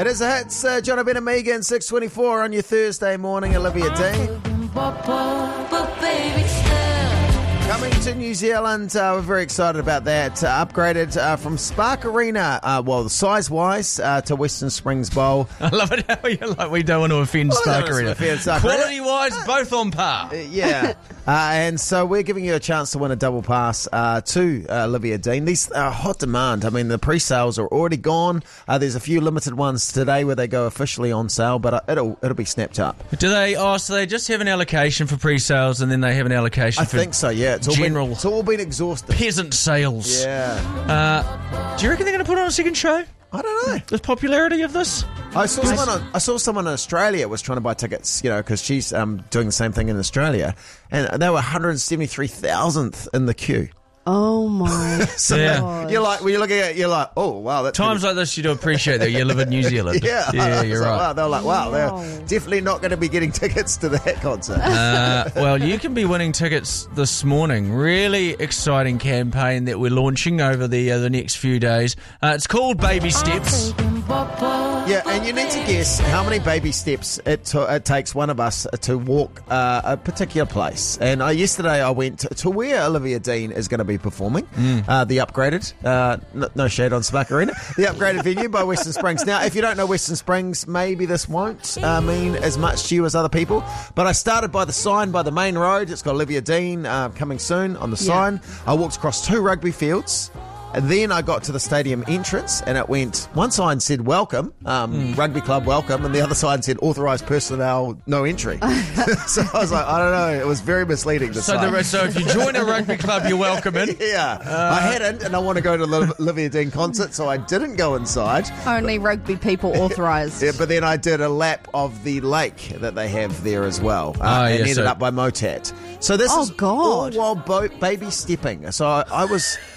It is a hits. John Ben and Megan, 6:24 on your Thursday morning. Olivia Dean. Coming to New Zealand, we're very excited about that. Upgraded from Spark Arena, size-wise, to Western Springs Bowl. I love it how you're like, we don't want to offend Spark Arena. Quality-wise, both on par. Yeah. And so we're giving you a chance to win a double pass to Olivia Dean. These are hot demand. I mean, the pre-sales are already gone. There's a few limited ones today where they go officially on sale, but it'll be snapped up. Do they? Oh, so they just have an allocation for pre-sales and then they have an allocation for... I think so, yeah. It's all been exhausted. Peasant sales. Yeah. Do you reckon they're going to put on a second show? I don't know. The popularity of this? I saw someone in Australia was trying to buy tickets, because she's doing the same thing in Australia, and they were 173,000th in the queue. Oh my God. You're like, when you're looking at it, you're like, oh wow, that's times like this you do appreciate that you live in New Zealand. Yeah, you're right. Wow, they're like, wow, they're definitely not going to be getting tickets to that concert. Well, you can be winning tickets this morning. Really exciting campaign that we're launching over the next few days. It's called Baby Steps. Yeah, and you need to guess how many baby steps it takes one of us to walk a particular place. And yesterday I went to where Olivia Dean is going to be performing, the upgraded, no shade on Spark Arena, the upgraded venue by Western Springs. Now, if you don't know Western Springs, maybe this won't mean as much to you as other people, but I started by the sign by the main road. It's got Olivia Dean coming soon on the sign. I walked across 2 rugby fields. And then I got to the stadium entrance and it went, one sign said welcome, rugby club welcome, and the other sign said authorised personnel no entry. So I was like, I don't know, it was very misleading. So if you join a rugby club, you're welcome in. Yeah, I hadn't, and I want to go to the Olivia Dean concert, so I didn't go inside. Only rugby people authorised. Yeah, but then I did a lap of the lake that they have there as well, and ended up by Motat. So this is all while baby stepping. So I was